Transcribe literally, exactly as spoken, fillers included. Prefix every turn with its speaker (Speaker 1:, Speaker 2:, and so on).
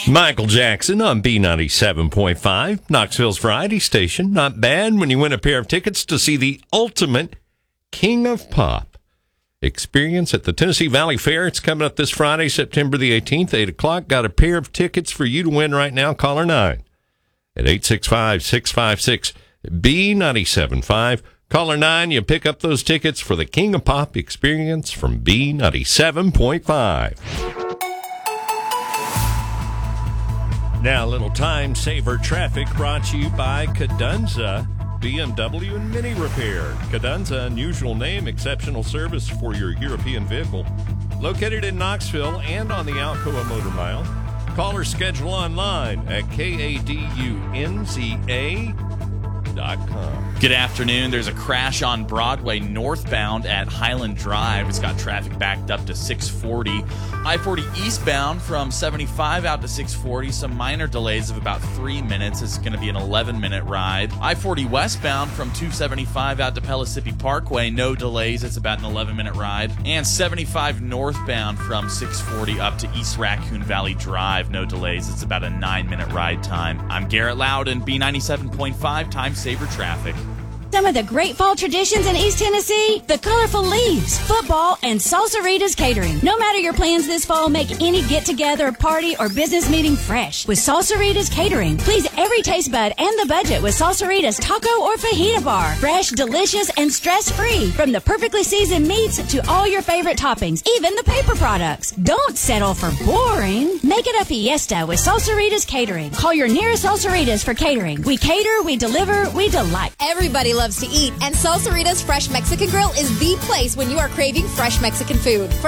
Speaker 1: Michael Jackson on B ninety-seven point five, Knoxville's variety station. Not bad when you win a pair of tickets to see the ultimate King of Pop experience at the Tennessee Valley Fair. It's coming up this Friday, September the eighteenth, eight o'clock. Got a pair of tickets for you to win right now. Caller nine at eight six five, six five six, B ninety-seven point five. Caller nine, you pick up those tickets for the King of Pop experience from B ninety-seven point five. Now, a little time saver traffic brought to you by Cadunza B M W and Mini Repair. Cadunza, unusual name, exceptional service for your European vehicle. Located in Knoxville and on the Alcoa Motor Mile. Call or schedule online at K A D U N Z A dot com.
Speaker 2: Good afternoon. There's a crash on Broadway northbound at Highland Drive. It's got traffic backed up to six forty. I forty eastbound from seventy-five out to six forty. Some minor delays of about three minutes. It's going to be an eleven-minute ride. I forty westbound from two seventy-five out to Pellissippi Parkway. No delays. It's about an eleven-minute ride. And seventy-five northbound from six forty up to East Raccoon Valley Drive. No delays. It's about a nine-minute ride time. I'm Garrett Loudon, B ninety-seven point five, Time Saver Traffic.
Speaker 3: Some of the great fall traditions in East Tennessee, the colorful leaves, football, and Salsaritas Catering. No matter your plans this fall, make any get-together, party, or business meeting fresh with Salsaritas Catering. Please every taste bud and the budget with Salsaritas Taco or Fajita Bar. Fresh, delicious, and stress-free. From the perfectly seasoned meats to all your favorite toppings, even the paper products. Don't settle for boring. Make it a fiesta with Salsaritas Catering. Call your nearest Salsaritas for catering. We cater, we deliver, we delight.
Speaker 4: Everybody loves to eat, and Salsaritas Fresh Mexican Grill is the place when you are craving fresh Mexican food.